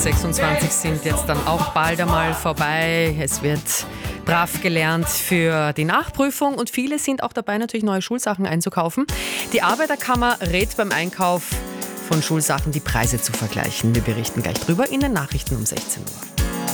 26 sind jetzt dann auch bald einmal vorbei. Es wird brav gelernt für die Nachprüfung und viele sind auch dabei, natürlich neue Schulsachen einzukaufen. Die Arbeiterkammer rät beim Einkauf von Schulsachen, die Preise zu vergleichen. Wir berichten gleich drüber in den Nachrichten um 16 Uhr.